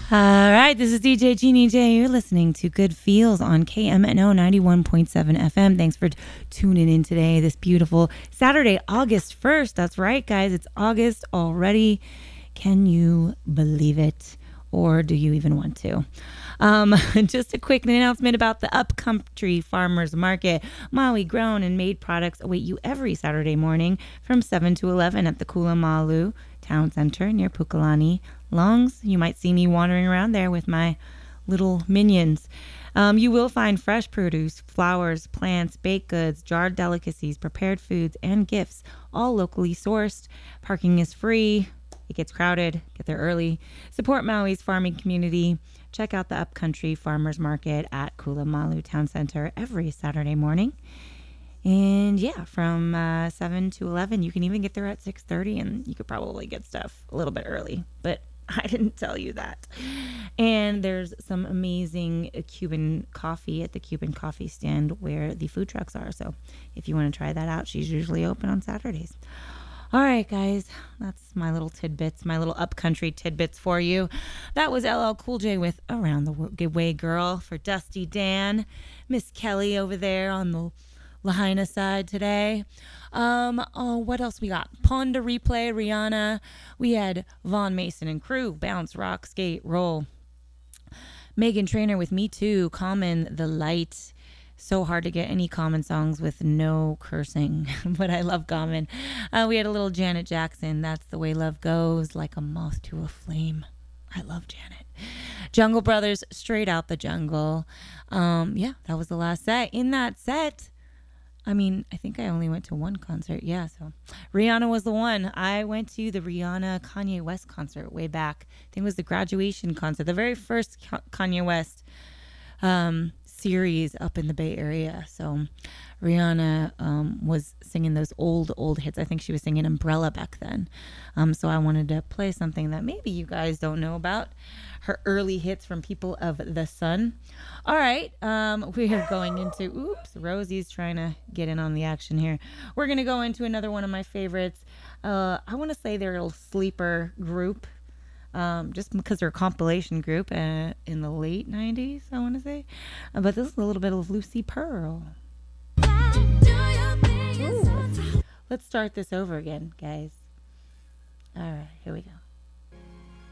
All right, this is DJ Jeannie J. You're listening to Good Feels on KMNO 91.7 FM. Thanks for tuning in today, this beautiful Saturday, August 1st. That's right, guys. It's August already. Can you believe it? Or do you even want to? Just a quick announcement about the Upcountry Farmers Market. Maui grown and made products await you every Saturday morning from 7 to 11 at the Kulamalu Town Center near Pukalani Longs. You might see me wandering around there with my little minions. You will find fresh produce, flowers, plants, baked goods, jarred delicacies, prepared foods, and gifts, all locally sourced. Parking is free. It gets crowded. Get there early. Support Maui's farming community. Check out the Upcountry Farmers Market at Kulamalu Town Center every Saturday morning. And yeah, from 7 to 11, you can even get there at 6:30, and you could probably get stuff a little bit early, but I didn't tell you that. And there's some amazing Cuban coffee at the Cuban coffee stand where the food trucks are. So if you want to try that out, she's usually open on Saturdays. All right, guys, that's my little tidbits, my little upcountry tidbits for you. That was LL Cool J with Around the Way Girl for Dusty Dan. Miss Kelly over there on the Lahaina side today. What else we got? Ponda Replay, Rihanna. We had Vaughn Mason and Crew, Bounce, Rock, Skate, Roll. Megan Trainor with Me Too, Common, The Light. So hard to get any Common songs with no cursing, but I love Common. We had a little Janet Jackson, That's the Way Love Goes, Like a Moth to a Flame. I love Janet. Jungle Brothers, Straight Out the Jungle. Yeah, that was the last set. In that set, I think I only went to one concert. Yeah, so Rihanna was the one. I went to the Rihanna Kanye West concert way back. I think it was the graduation concert, the very first Kanye West series up in the Bay Area. So Rihanna was singing those old hits. I think she was singing Umbrella back then. So I wanted to play something that maybe you guys don't know about. Her early hits from People of the Sun. All right, we are going into, oops, Rosie's trying to get in on the action here. We're going to go into another one of my favorites. I want to say they're a sleeper group. Just because they're a compilation group in the late 90s, I want to say. But this is a little bit of Lucy Pearl. Ooh, let's start this over again, guys. All right, here we go.